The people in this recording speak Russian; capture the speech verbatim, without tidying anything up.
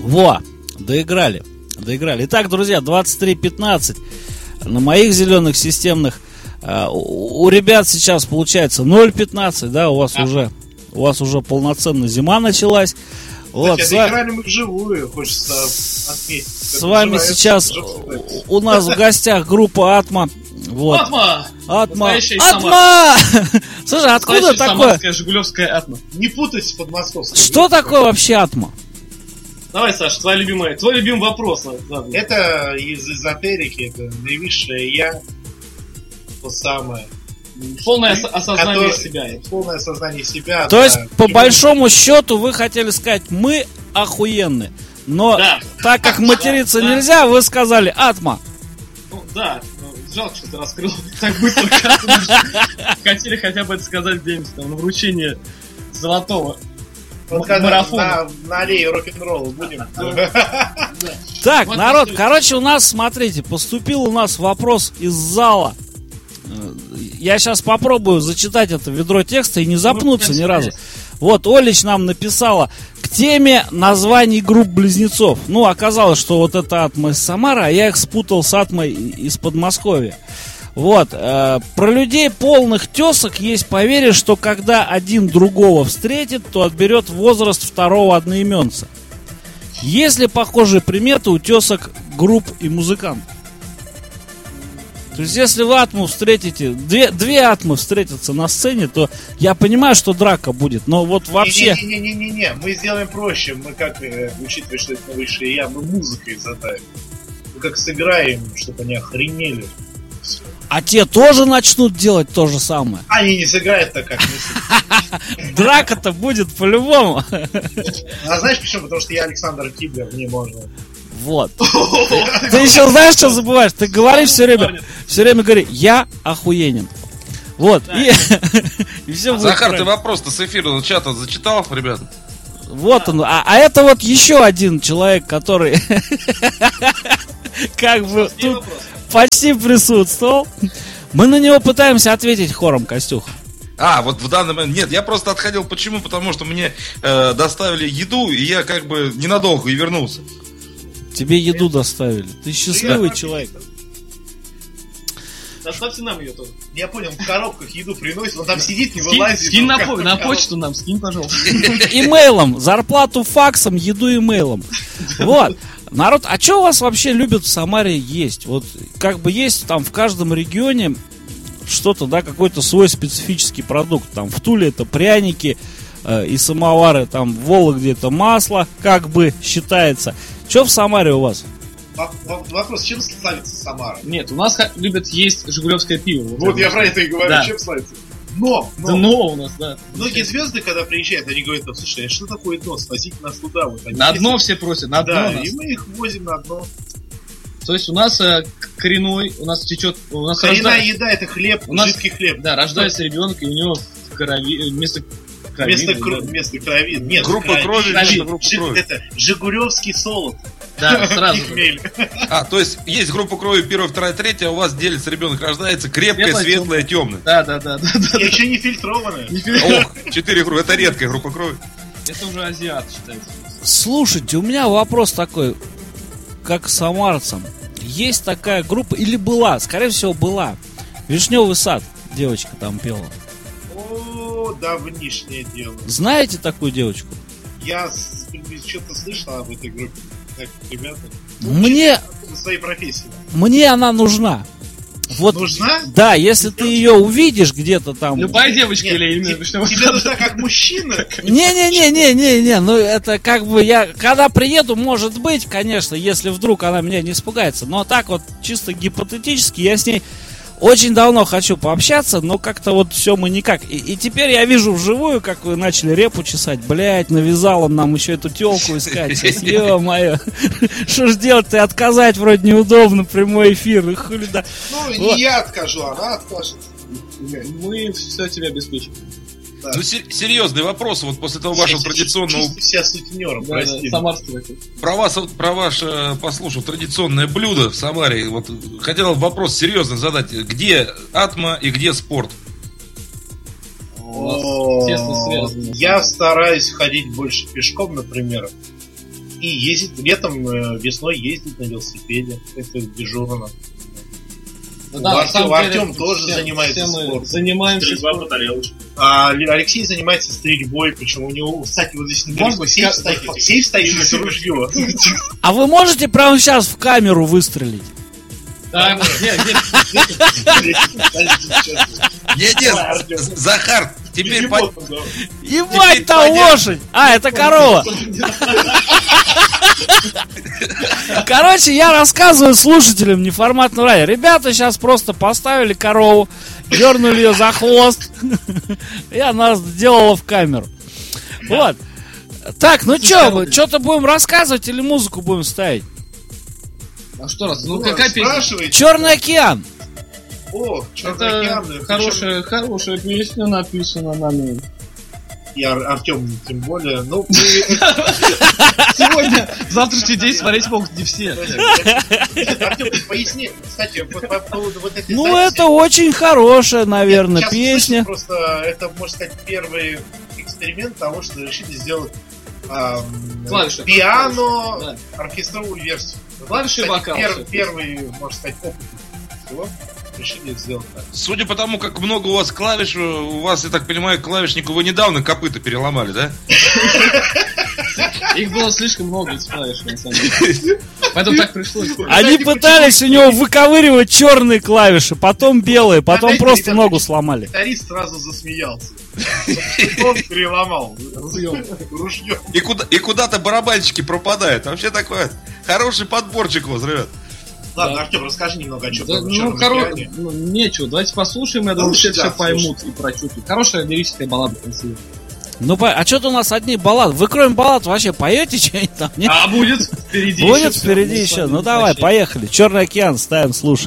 Во, доиграли. Доиграли. Итак, друзья, двадцать три пятнадцать на моих зеленых системных. Uh, у, у ребят сейчас получается ноль пятнадцать, да, у вас а. уже у вас уже полноценная зима началась. Вот, кстати, доиграли мы вживую, хочется отметить. С вами сейчас у, у нас в гостях группа Атма. Вот. Атма! Атма! Атма! Слушай, откуда такое? Жигулевская Атма. Не путать с подмосковской. Что такое вообще Атма? Давай, Саша, твой любимый, твой любимый вопрос. Это из эзотерики, это наивысшее я. То самое. Полное осознание который, себя. Полное осознание себя. То да. есть, по большому счету, вы хотели сказать, мы охуенны. Но да. так как материться да, нельзя, да. вы сказали Атма. Ну да, жалко, что ты раскрыл так быстро. Хотели хотя бы это сказать где-нибудь на вручение золотого марафона. На аллее рок-н-ролла будем. Так, народ, короче, у нас, смотрите, поступил у нас вопрос из зала. Я сейчас попробую зачитать это ведро текста и не запнуться ни разу. Вот, Олич нам написала к теме названий групп-близнецов. Ну, оказалось, что вот это Атма из Самары, а я их спутал с Атмой из Подмосковья. Вот, э, про людей полных тесок есть поверье, что когда один другого встретит, то отберет возраст второго одноименца. Есть ли похожие приметы у тесок групп и музыкантов? То есть, если вы Атму встретите, две, две Атмы встретятся на сцене, то я понимаю, что драка будет, но вот вообще... Не-не-не-не-не, мы сделаем проще, мы как, учитывая, что это высшее я, мы музыкой задавим. Мы как сыграем, чтобы они охренели. А те тоже начнут делать то же самое? Они не сыграют так, как мы. Драка-то будет по-любому. А знаешь почему? Потому что я Александр Киблер, мне можно... Вот. Ты, ты еще знаешь, что забываешь? Ты говоришь все время, все время говори, я охуенен. Вот. Да. И, и все Захар, ты вопрос-то с эфира чата зачитал, ребята? Вот он. А, а это вот еще один человек, который как бы тут почти присутствовал. Мы на него пытаемся ответить хором, Костюха. А, вот в данный момент... Нет, я просто отходил. Почему? Потому что мне э, доставили еду, и я как бы ненадолго и вернулся. Тебе еду доставили. Ты счастливый я человек. Доставьте нам ее тоже. Я понял, в коробках еду приносит, он там сидит, не вылазит. Скинь на, по- на почту нам, скинь, пожалуйста. Имейлом. Зарплату факсом, еду имейлом. Вот. Народ, а что у вас вообще любят в Самаре есть? Вот как бы есть там в каждом регионе что-то, да, какой-то свой специфический продукт. Там в Туле это пряники э, и самовары, там в Вологде это масло, как бы считается. Что в Самаре у вас? Вопрос, чем славится Самара? Нет, у нас любят есть жигулевское пиво. Вот, вот я про это и говорю, да. Чем славится. Но, но, да, но у нас, да. Многие звезды, когда приезжают, они говорят, слушай, а что такое дно? Свозите нас туда. Вот, на дно есть... все просят, на дно. Да, нас. И мы их возим на дно. То есть у нас э, коренной, у нас течет... У нас коренная рожда... еда, это хлеб, у нас, жидкий хлеб. Да, рождается ребенок, и у него в крови, вместо крови... Вместо, кр... да. вместо крови... Нет, группа крови, крови. группа Жи... крови. Это жигулевский солод. Да, сразу же. А, то есть есть группа крови первая, вторая, третья, а у вас делится ребенок, рождается крепкая, светлая, светлая темная. Да, да, да, да, да. И еще не фильтрованная. Ох, четыре группы, это редкая группа крови. Это уже азиат считается. Слушайте, у меня вопрос такой, как самарцам. Есть такая группа, или была, скорее всего была, Вишневый сад, девочка там пела. О, давнишнее дело. Знаете такую девочку? Я что-то слышал об этой группе. Так, ребята. Мне... Своей профессии. Мне она нужна. Вот, нужна? Да, если ты ее увидишь где-то там. Любая девочка. Нет, или именно тебе, тебе нужна как мужчина? Не-не-не-не-не-не. Ну это как бы я. Когда приеду, может быть, конечно, если вдруг она меня не испугается. Но так вот, чисто гипотетически, я с ней очень давно хочу пообщаться, но как-то вот все мы никак. И, и теперь я вижу вживую, как вы начали репу чесать. Блять, навязал он нам еще эту телку искать. Ё-моё. Что ж делать-то? Отказать вроде неудобно, прямой эфир. И хули да. Ну, не я откажу, она откажет. Мы все тебя обеспечим. Да. Ну, серьезный вопрос, вот после того вашего традиционного... Себя сутенером, да, прости. Да, самарский такой. Про вас, про ваше, послушал, традиционное блюдо в Самаре. Вот хотел вопрос серьезно задать. Где Атма и где спорт? О, тесно связано. Я стараюсь ходить больше пешком, например. И ездит, летом, э, весной ездит на велосипеде. Это дежурно. Ну, да, Артем, деле, Артем тоже все, занимается все мы спортом. Занимаемся Стрельба по спортом. тарелочке. А Алексей занимается стрельбой, причем у него, кстати, вот здесь недалеко Можно сейф ска- стоит. Сейф стоит, это ружье. А вы можете прямо сейчас в камеру выстрелить? Да, нет, нет, Нет, нет, Захар, теперь по... Ебать, там понятно. лошадь! А, это корова. Короче, я рассказываю слушателям неформатного радио. Ребята сейчас просто поставили корову, дернули ее за хвост, и она сделала в камеру. Вот. Так, ну что, что-то будем рассказывать или музыку будем ставить? А что раз? Ну Ну, какая песня? спрашивайте. Черный океан. О, Черный Это океан. причем хорошая, хорошая песня написана нами. И Ар- Артем тем более. Ну, мы- Сегодня, завтрашний день смотреть могут не все. Артем, поясни, кстати, по по поводу вот этой Ну, записи. это очень хорошая, наверное, Сейчас песня. услышите, просто это, можно сказать, первый эксперимент того, что решили сделать ам, Клавиши. пиано, Да. оркестровую версию. Клавиши и Кстати, вокал. пер- Первый, можно сказать, опыт всего. Решили сделать так. Судя по тому, как много у вас клавиш, у вас, я так понимаю, клавишнику вы недавно копыта переломали, да? Их было слишком много, этих клавиш, на самом деле. Поэтому так пришлось. Они пытались у него выковыривать черные клавиши, потом белые, потом Знаете, просто ребята, ногу сломали. Гитарист сразу засмеялся. Он переломал ружьем. Ружьем. И, куда, и куда-то барабанщики пропадают. Вообще такой хороший подборчик у вас, ребят. Ладно, Артем, расскажи немного о чем Да, ну, коро... ну, нечего, давайте послушаем, я думаю, лучше, все, да, все поймут и прочувствуют. Хорошая лирическая баллада, красивая. Ну, по- а что-то у нас одни баллады. Вы кроме баллад вообще поете что-нибудь там? Нет? А будет впереди Будет еще впереди всё. еще. Мы с Ну вами давай, вообще- поехали. Черный океан ставим, слушай.